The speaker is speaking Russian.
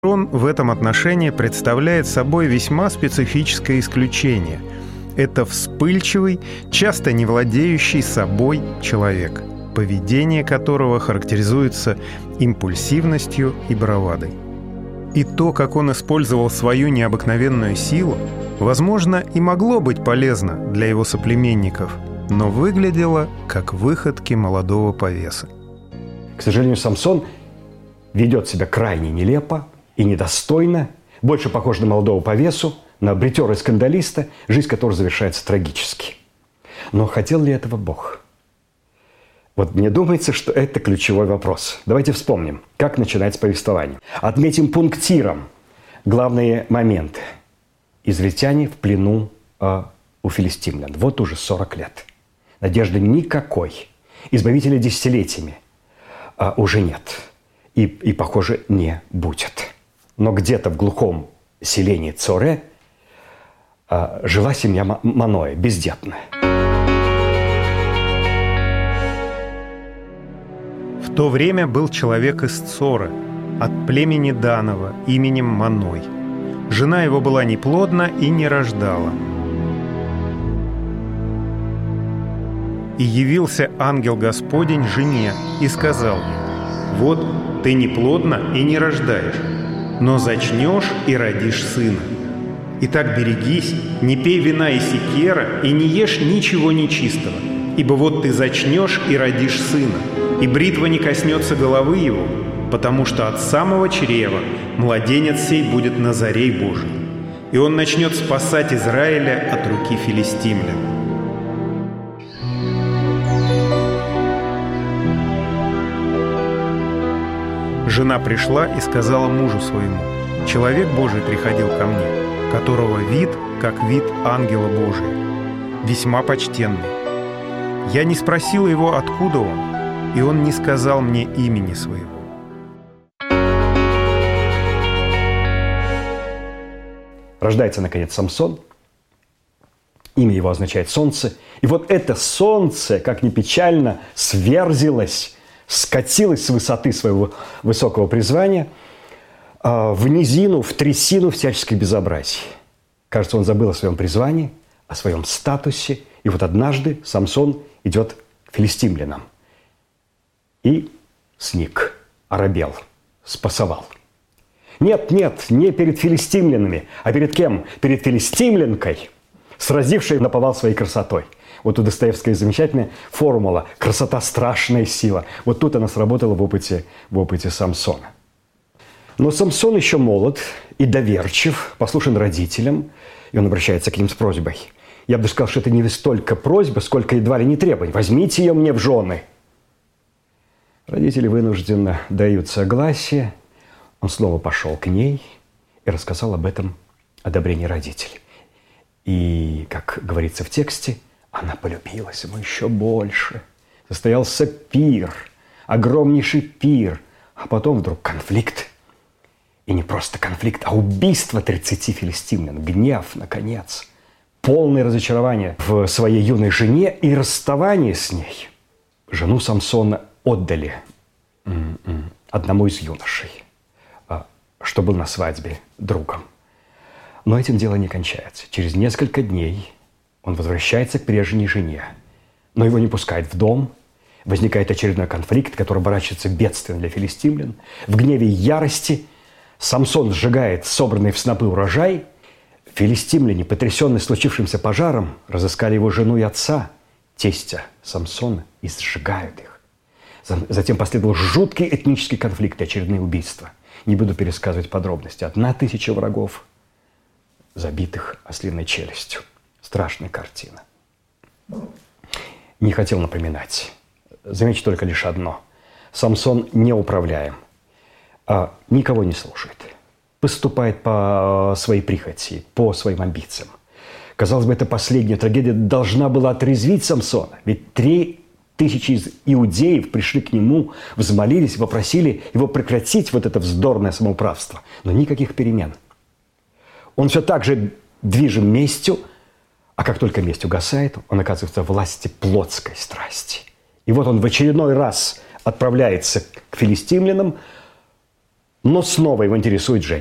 Он в этом отношении представляет собой весьма специфическое исключение. Это вспыльчивый, часто не владеющий собой человек, поведение которого характеризуется импульсивностью и бравадой. И то, как он использовал свою необыкновенную силу, возможно, и могло быть полезно для его соплеменников, но выглядело как выходки молодого повесы. К сожалению, Самсон ведет себя крайне нелепо и недостойно, больше похож на молодого повесу, на бритера и скандалиста, жизнь которого завершается трагически. Но хотел ли этого Бог? Вот мне думается, что это ключевой вопрос. Давайте вспомним, как начинается повествование. Отметим пунктиром главные моменты. Израильтяне в плену у филистимлян. Вот уже 40 лет. Надежды никакой. Избавителя десятилетиями уже нет. И, похоже, не будет. Но где-то в глухом селении Цоре жила семья Маноя, бездетная. В то время был человек из Цора, от племени Данова, именем Маной. Жена его была неплодна и не рождала. И явился ангел Господень жене и сказал ей: «Вот ты неплодна и не рождаешь, но зачнешь и родишь сына. Итак, берегись, не пей вина и секера, и не ешь ничего нечистого, ибо вот ты зачнешь и родишь сына, и бритва не коснется головы его, потому что от самого чрева младенец сей будет Назарей Божий, и он начнет спасать Израиля от руки филистимлян». Жена пришла и сказала мужу своему: «Человек Божий приходил ко мне, которого вид, как вид ангела Божия, весьма почтенный. Я не спросила его, откуда он, и он не сказал мне имени своего». Рождается, наконец, Самсон. Имя его означает «солнце». И вот это солнце, как ни печально, сверзилось, скатилось с высоты своего высокого призвания в низину, в трясину всяческих безобразий. Кажется, он забыл о своем призвании, о своем статусе. И вот однажды Самсон идет к филистимлянам и сник, оробел, спасовал. Нет, не перед филистимлянами, а перед кем? Перед филистимлянкой, сразившей наповал своей красотой. Вот у Достоевского замечательная формула «красота – страшная сила». Вот тут она сработала в опыте Самсона. Но Самсон еще молод и доверчив, послушен родителям, и он обращается к ним с просьбой. Я бы сказал, что это не столько просьба, сколько едва ли не требование. «Возьмите ее мне в жены». Родители вынужденно дают согласие. Он снова пошел к ней и рассказал об этом одобрении родителей. И, как говорится в тексте, она полюбилась ему еще больше. Состоялся пир, огромнейший пир. А потом вдруг конфликт. И не просто конфликт, а убийство 30 филистимлян. Гнев, наконец. Полное разочарование в своей юной жене и расставание с ней. Жену Самсона отдали одному из юношей, что был на свадьбе другом. Но этим дело не кончается. Через несколько дней он возвращается к прежней жене, но его не пускают в дом. Возникает очередной конфликт, который оборачивается бедствием для филистимлян. В гневе и ярости Самсон сжигает собранный в снопы урожай. Филистимляне, потрясенные случившимся пожаром, разыскали его жену и отца, тестя Самсона, и сжигают их. Затем последовал жуткий этнический конфликт и очередные убийства. Не буду пересказывать подробности. 1000 врагов, забитых ослиной челюстью. Страшная картина. Не хотел напоминать. Замечу только лишь одно. Самсон неуправляем. Никого не слушает. Поступает по своей прихоти, по своим амбициям. Казалось бы, эта последняя трагедия должна была отрезвить Самсона. Ведь 3000 из иудеев пришли к нему, взмолились, попросили его прекратить вот это вздорное самоуправство. Но никаких перемен. Он все так же движим местью, а как только месть угасает, он оказывается в власти плотской страсти. И вот он в очередной раз отправляется к филистимлянам, Но снова его интересует Женя.